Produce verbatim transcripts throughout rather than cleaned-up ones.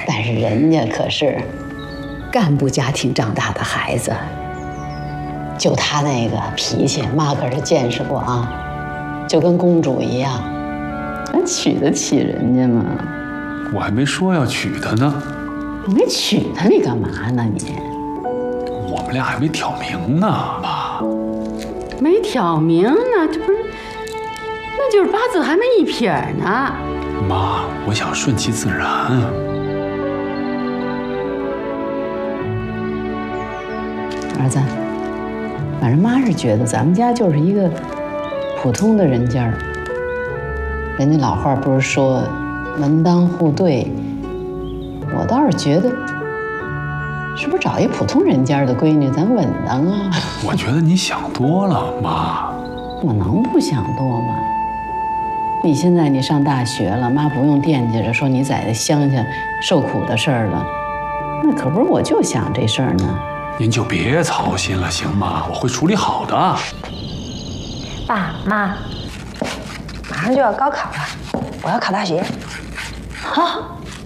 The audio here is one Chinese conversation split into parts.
但是人家可是干部家庭长大的孩子，就他那个脾气，妈可是见识过啊，就跟公主一样，能娶得起人家吗？ 我还没说要娶她呢。 你没娶她，你干嘛呢你？ 我们俩还没挑明呢，妈。 没挑明呢，这不是，那就是八字还没一撇呢。 妈，我想顺其自然啊。 儿子，反正妈是觉得咱们家就是一个普通的人家，人家老话不是说门当户对，我倒是觉得，是不是找一普通人家的闺女咱稳当啊？ 我觉得你想多了，妈。 我能不想多吗？你现在你上大学了，妈不用惦记着说你在乡下受苦的事儿了，那可不是我就想这事儿呢。 您就别操心了，行吗？我会处理好的。 爸妈，马上就要高考了，我要考大学。 啊，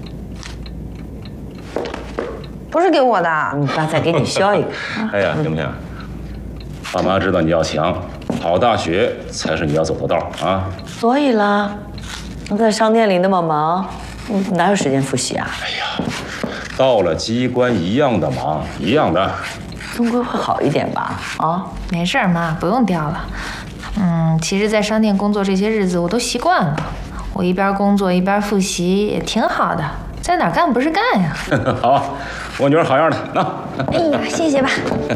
不是给我的， 你爸再给你削一个。 哎呀，行不行？爸妈知道你要强，考大学才是你要走的道啊。 所以啦，我在商店里那么忙，哪有时间复习啊？ 哎呀，到了机关一样的忙，一样的。 终归会好一点吧？啊， 没事，妈，不用掉了。嗯，其实，在商店工作这些日子，我都习惯了。我一边工作一边复习，也挺好的。在哪儿干不是干呀？ 好，我女儿好样的。那， 哎呀，谢谢吧。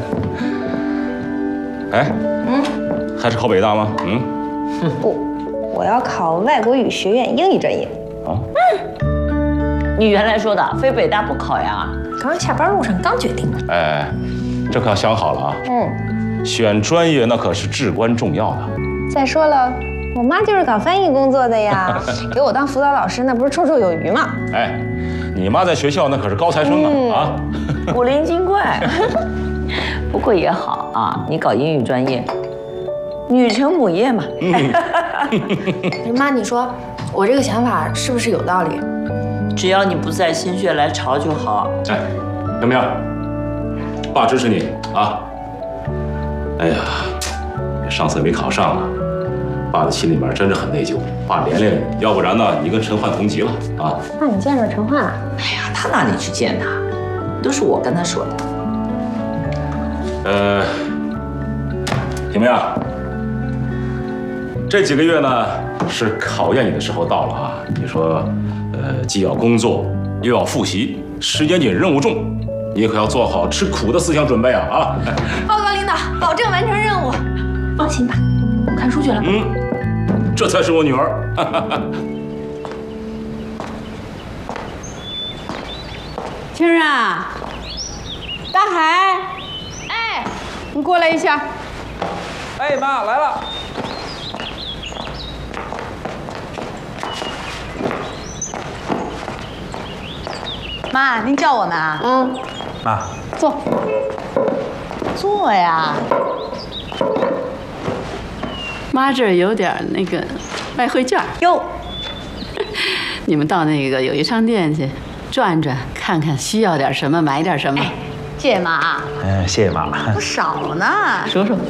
哎，嗯，还是考北大吗？嗯， 不，我要考外国语学院英语专业。 啊？ 嗯，你原来说的非北大不考呀？ 刚下班路上刚决定的。 哎，这可要想好了啊。 嗯， 选专业那可是至关重要的。 再说了，我妈就是搞翻译工作的呀，给我当辅导老师那不是绰绰有余吗？ 哎，你妈在学校那可是高材生啊！嗯、啊， 古灵精怪。不过也好啊，你搞英语专业，女承母业嘛。 嗯、妈，你说我这个想法是不是有道理？ 只要你不再心血来潮就好。 哎，怎么样？爸支持你啊！哎呀，上次没考上啊，爸的心里面真是很内疚。爸连累了你，要不然呢，你跟陈焕同级了啊。 那你见着陈焕了？ 哎呀，他哪里去见他？都是我跟他说的。 呃，怎么样？这几个月呢，是考验你的时候到了啊！你说，呃，既要工作，又要复习，时间紧，任务重，你可要做好吃苦的思想准备啊！啊！ 报告领导，保证完成任务。放心吧，我看书去了。 嗯，这才是我女儿。 青儿啊，大海，哎，你过来一下。 哎，妈来了。 妈，您叫我呢？ 嗯， 妈， 坐。 坐呀。 妈这儿有点那个外汇券哟。 你们到那个友谊商店去转转，看看需要点什么，买点什么。 哎，谢谢妈啊。 嗯，谢谢妈。 不少呢。 数数。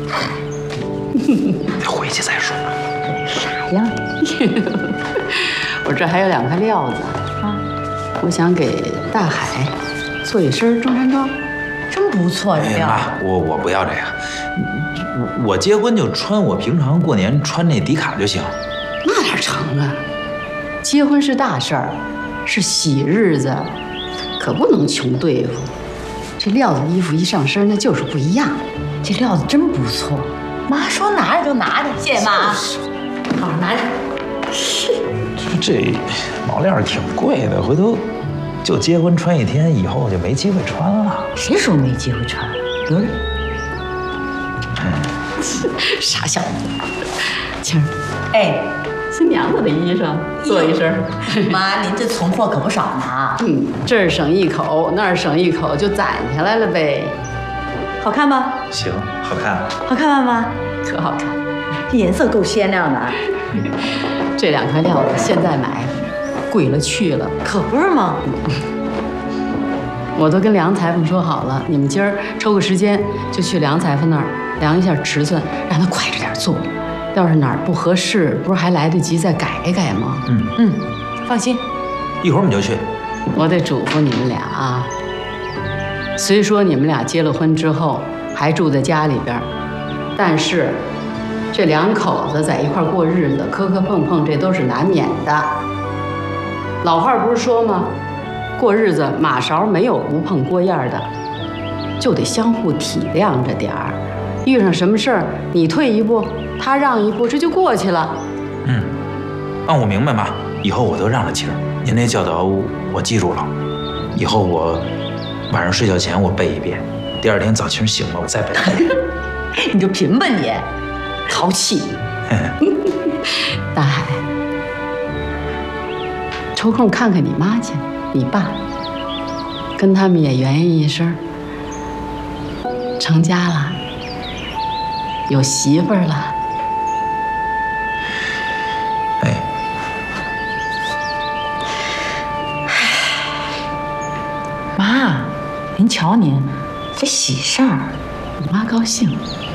回去再说。 傻样。我这还有两块料子啊，我想给大海做一身中山装。 真不错，这料。 妈，我我不要这个，我我结婚就穿我平常过年穿那迪卡就行。 那哪成啊？结婚是大事儿，是喜日子，可不能穷对付。这料子衣服一上身，那就是不一样。 这料子真不错，妈说拿着就拿着，谢谢妈啊。好好拿着。 是，这毛料挺贵的，回头就结婚穿一天，以后就没机会穿了。 谁说没机会穿？得着。 嗯， 傻小子。青儿， 哎。 新娘子的衣裳做一身。 妈，您这存货可不少呢。 嗯，这儿省一口，那儿省一口，就攒下来了呗。 好看吗？ 行，好看。 好看吗，妈？ 可好看， 这颜色够鲜亮的。 这两块料子现在买， 贵了去了。 可不是吗？ 我都跟梁裁缝说好了，你们今儿抽个时间就去梁裁缝那儿量一下尺寸，让他快着点做。要是哪儿不合适，不是还来得及再改一改吗？ 嗯嗯，放心， 一会儿我们就去。 我得嘱咐你们俩啊。虽说你们俩结了婚之后还住在家里边，但是这两口子在一块过日子，磕磕碰碰，这都是难免的。老话不是说吗？过日子马勺没有不碰锅沿的，就得相互体谅着点儿。遇上什么事儿，你退一步，他让一步，这就过去了。 嗯，啊，我明白妈，以后我都让着气儿。您那教导我记住了，以后我晚上睡觉前我背一遍，第二天早清醒了我再背。 你就贫吧你，淘气。 大海，抽空看看你妈去，你爸，跟他们也圆圆一声，成家了，有媳妇儿了。 哎， 妈，您瞧您这喜事儿， 我妈高兴。